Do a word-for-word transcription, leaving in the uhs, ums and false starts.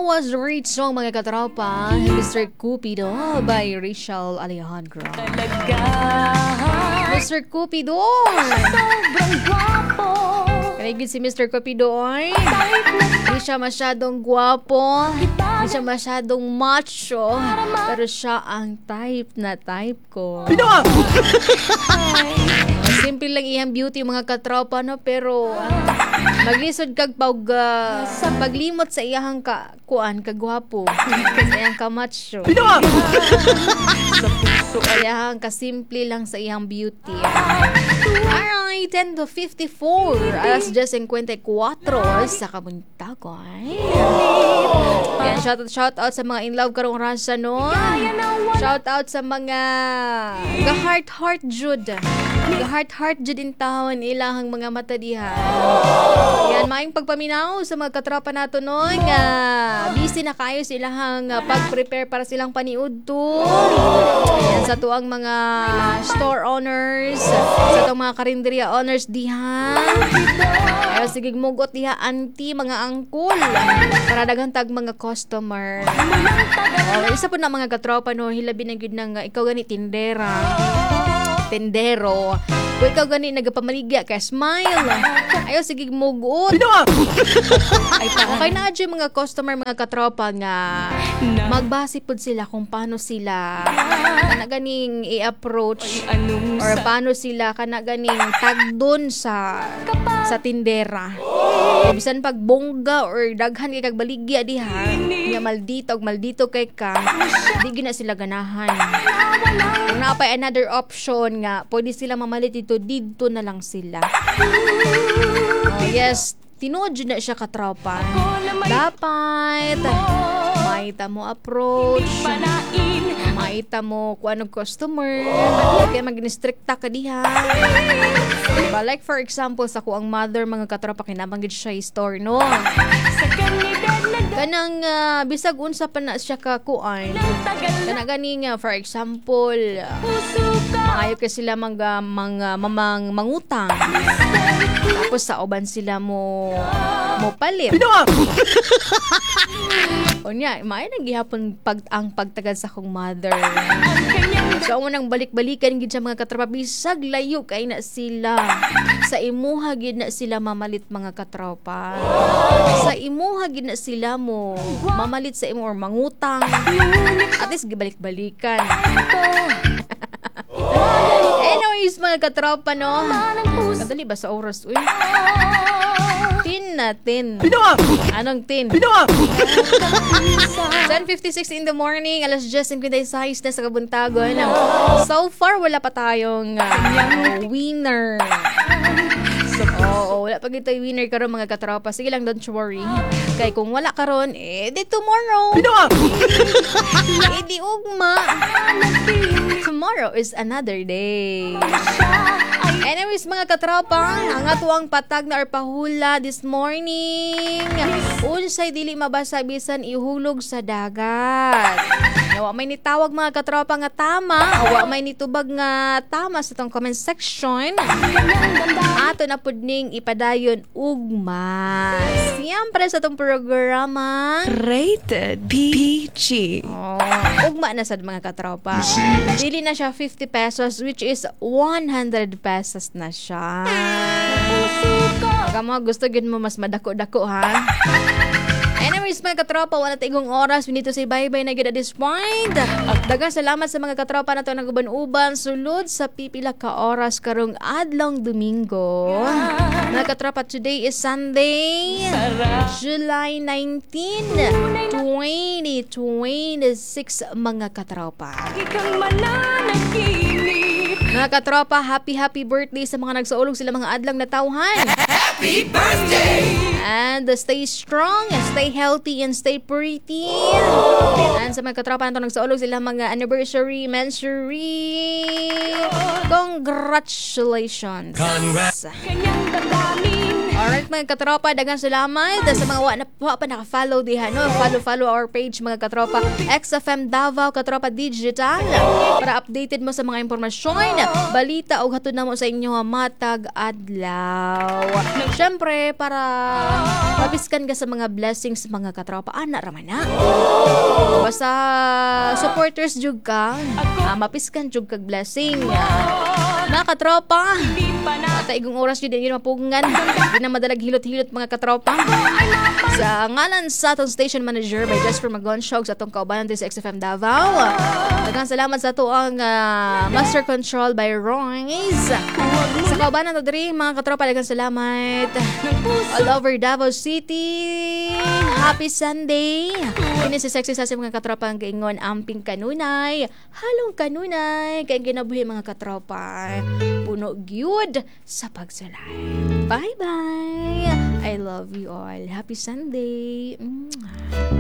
was the great song mga katropa, Mister Cupido by Rachel Alejandro. Mister Cupido, Sobrang gwapo. kanigid si Mister Cupido ay hindi siya masyadong gwapo, hindi siya masyadong macho, pero siya ang type na type ko. Simple lang iyang beauty mga katropa, no? Pero maglisod kag pag uh, sa paglimot sa iyang ka kuan kagwapo, sa iyang kamacho. Sa iyang kasimple lang sa iyang beauty. Alright, ten to fifty-four, alas diyes fifty-four sa kabuntagon. Yan, shout out, shout out sa mga in love karong rasa, no? Shout out sa mga ga heart heart jud. Ga heart heart jud in tahon ilahang mga mata diha. Yan, maayong pagpaminaw sa mga katropa nato no nga busy na kayo silahang uh, pag-prepare para silang paniudto. Yan sa tuang mga store owners, sa tuang mga karinderya owners diha. Ay sige mugot diha auntie, mga angkol para daghang tag mga customer. Oh, isa po na mga katropa no, hilabi na gyud nang uh, ikaw gani tindera. Tendero. Kung ikaw gani nagapamaligya ka smile. Ayo sige mugot. Ay pa okay na adyo mga customer, mga katropa nga magbase pud sila kung paano sila kana ganing i-approach or paano sila kana ganing tagdon sa sa tindera. O bisan pag bongga or daghan kay kag baligya diha, nga maldito og maldito kay ka, di gina sila ganahan. Kung napay another option nga, pwede sila mamalit dito, dito na lang sila. Oh, yes, tinuod yun na siya katropa. Dapat maita mo approach, maita mo kung anong customer, kaya mag-instricta ka diha. Diba? Like for example, sa kuang mother, mga katropa, kinabanggit siya yung store, no? Kanang uh, bisag unsa pa na siya kakuan. Kana gani nga for example, maayo kay sila mga mga mamang mangutang. Tapos sa uban sila mo mo palit. Unya, maayo nang gihapon pag ang pagtagad sa kong mother. So amo nang balik-balikan gid sa mga katropa, bisag layo kay na sila. Sa imuha gid na sila mamalit mga katropa. Sa imuha gid na sila mo mamalit sa imo or mangutang. At least gibalik-balikan. Anyways mga katropa no. Kadali ba sa oras uy? Tin natin. Anong tin? ten fifty-six in the morning, alas diyes fifty-six na sa kabuntagon. So far wala pa tayong uh, winner. Oo, wala pa kita winner karon mga katropa. Sige lang, don't worry. Kay kung wala karon, eh di tomorrow. Eh di ugma. Tomorrow is another day. Anyways mga katropa, ang atuang patag na or pahula this morning, unsay dili mabasa bisan ihulog sa dagat. Wa may nitawag mga katropa nga tama, wa may nitubag nga tama sa tong comment section. Ato na pud ning ipadayon ugma. Siyempre sa tong programa Rated P G. Oh, ugma na sad mga katropa. Dili na siya fifty pesos, which is one hundred pesos na siya. Baka mo gusto gid mo mas madako-dako ha. Anyways mga katropa, wala tigong oras, we need to say bye-bye na gid at this point. Daghang salamat sa mga katropa nato nga uban-uban sulod sa pipila ka oras karong adlong Domingo. Mga katropa, today is Sunday, July nineteenth, twenty twenty-six mga katropa. Mga katropa, happy happy birthday sa mga nagsaulog sila mga adlang na tawhan. Happy birthday! And uh, stay strong, stay healthy, and stay pretty. And sa mga katropa nato nagsaulog sila mga anniversary, mensury. Congratulations. Congrats. Alright. Alright mga katropa, daghang salamat sa mga wa, na, wa pa naka-follow diha, no? Follow follow our page mga katropa X F M Davao Katropa Digital para updated mo sa mga impormasyon, balita o hatod na mo sa inyo matag adlaw. Syempre para mapiskan ka sa mga blessings mga katropa, ana raman na. Basta supporters jud ka, ah, mapiskan jud kag blessing. Mga katropa, at igong oras yun din yun mapugungan. Hindi na madalag hilot-hilot mga katropa. Sa ngalan sa atong station manager by Jasper Magonshog sa atong kaubanan din sa X F M Davao. Daghang salamat sa atoang uh, master control by Royce. Sa kaubanan to diri mga katropa, daghang salamat. All over Davao City. Happy Sunday. Ini si sexy sa mga katropa ang gaingon amping kanunay. Halong kanunay. Kaya ginabuhi mga katropa. Puno gyud sa pagsulay. Bye-bye. I love you all. Happy Sunday. Mwah.